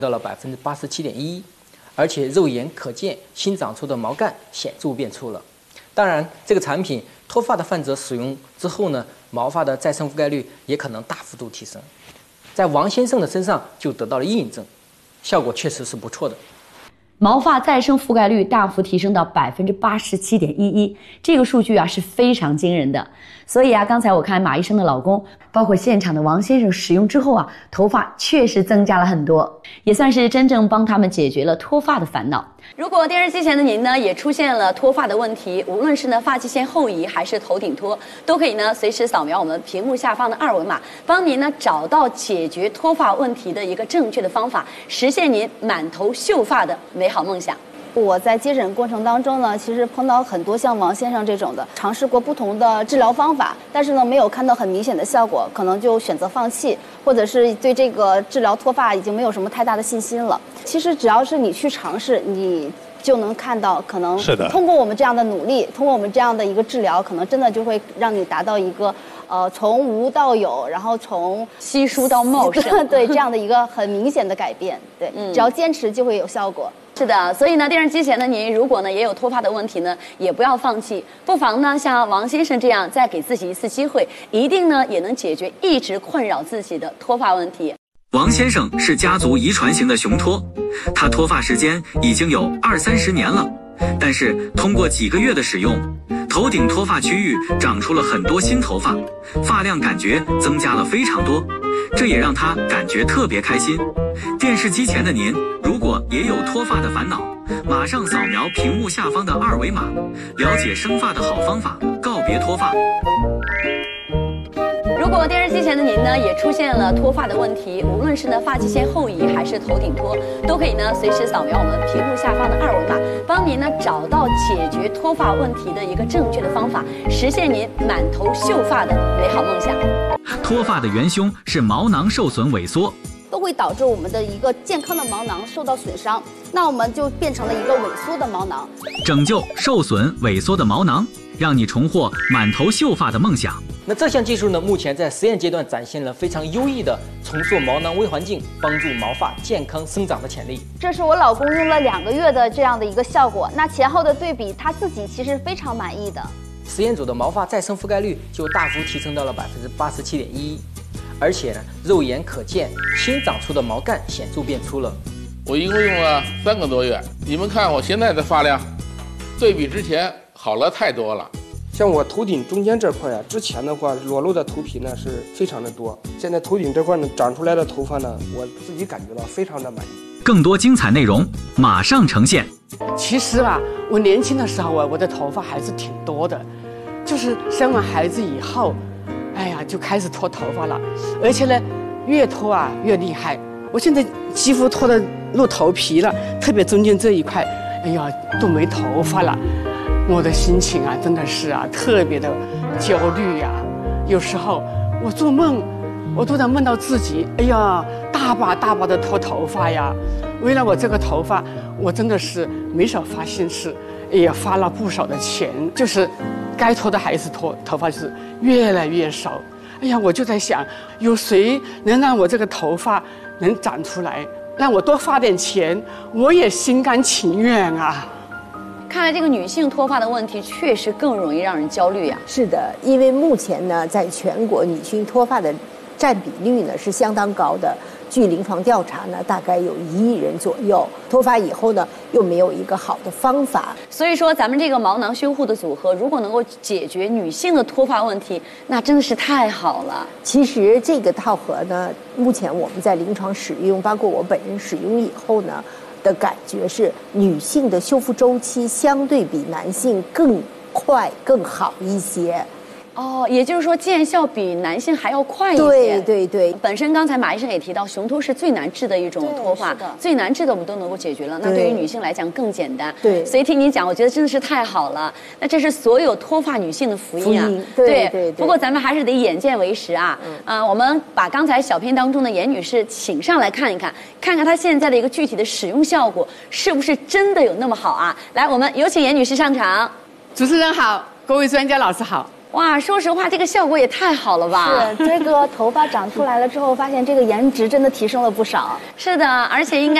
到了87.11%，而且肉眼可见新长出的毛干显著变粗了。当然，这个产品脱发的患者使用之后呢，毛发的再生覆盖率也可能大幅度提升。在王先生的身上就得到了印证，效果确实是不错的。 毛发再生覆盖率大幅提升到87.11%，这个数据啊是非常惊人的。所以啊，刚才我看马医生的老公，包括现场的王先生使用之后啊，头发确实增加了很多，也算是真正帮他们解决了脱发的烦恼。如果电视机前的您呢也出现了脱发的问题，无论是呢发际线后移还是头顶脱，都可以呢随时扫描我们屏幕下方的2维码，帮您呢找到解决脱发问题的一个正确的方法，实现您满头秀发的美好梦想。 我在接诊过程当中呢，其实碰到很多像王先生这种的，尝试过不同的治疗方法，但是呢没有看到很明显的效果，可能就选择放弃，或者是对这个治疗脱发已经没有什么太大的信心了。其实只要是你去尝试，你就能看到，可能是的。通过我们这样的努力，通过我们这样的一个治疗，可能真的就会让你达到一个从无到有，然后从稀疏到茂盛， 对这样的一个很明显的改变。对，只要坚持就会有效果。 是的，所以呢，电视机前的您，如果呢也有脱发的问题呢，也不要放弃，不妨呢像王先生这样，再给自己一次机会，一定呢也能解决一直困扰自己的脱发问题。 王先生是家族遗传型的雄脱，他脱发时间已经有20-30年了，但是通过几个月的使用，头顶脱发区域长出了很多新头发，发量感觉增加了非常多，这也让他感觉特别开心。电视机前的您，如果也有脱发的烦恼，马上扫描屏幕下方的2维码，了解生发的好方法，告别脱发。 如果电视机前的您呢也出现了脱发的问题，无论是呢发际线后移还是头顶脱，都可以呢随时扫描我们屏幕下方的2维码，帮您呢找到解决脱发问题的一个正确的方法，实现您满头秀发的美好梦想。 脱发的元凶是毛囊受损萎缩， 都会导致我们的一个健康的毛囊受到损伤，那我们就变成了一个萎缩的毛囊。 拯救受损萎缩的毛囊，让你重获满头秀发的梦想。 那这项技术呢，目前在实验阶段展现了非常优异的重塑毛囊微环境，帮助毛发健康生长的潜力。 这是我老公用了2个月的这样的一个效果，那前后的对比，他自己其实非常满意的。 实验组的毛发再生覆盖率就大幅提升到了87.11%，而且呢，肉眼可见新长出的毛干显著变粗了。 我一共用了3个多月，你们看我现在的发量，对比之前好了太多了。 像我头顶中间这块呀，之前的话裸露的头皮呢是非常的多，现在头顶这块呢长出来的头发呢，我自己感觉到非常的满意。 更多精彩内容马上呈现。 其实吧，我年轻的时候啊，我的头发还是挺多的，就是生完孩子以后，哎呀就开始脱头发了，而且呢越脱啊越厉害。我现在几乎脱得露头皮了，特别中间这一块，哎呀都没头发了。我的心情啊，真的是啊，特别的焦虑呀。有时候我做梦，我都能梦到自己，哎呀，大把大把的脱头发呀。为了我这个头发，我真的是没少花心思，也花了不少的钱。就是该脱的还是脱，头发是越来越少。哎呀，我就在想，有谁能让我这个头发能长出来，让我多花点钱，我也心甘情愿啊。 看来这个女性脱发的问题确实更容易让人焦虑啊。 是的，因为目前呢，在全国女性脱发的占比率呢是相当高的。据临床调查呢，大概有1亿人左右。脱发以后呢，又没有一个好的方法。 所以说，咱们这个毛囊修护的组合，如果能够解决女性的脱发问题，那真的是太好了。 其实这个套盒呢，目前我们在临床使用，包括我本人使用以后呢，的感觉是女性的修复周期相对比男性更快更好一些。 哦，也就是说见效比男性还要快一些。 对对对。 本身刚才马医生也提到，雄脱是最难治的一种脱发，最难治的我们都能够解决了。那对于女性来讲更简单。 对。 所以听你讲，我觉得真的是太好了。那这是所有脱发女性的福音啊。 对对。 不过咱们还是得眼见为实啊。我们把刚才小片当中的严女士请上来看一看，看看她现在的一个具体的使用效果是不是真的有那么好啊？来，我们有请严女士上场。 主持人好，各位专家老师好。 哇，说实话，这个效果也太好了吧！ 是，这个头发长出来了之后，发现这个颜值真的提升了不少。 是的，而且应该。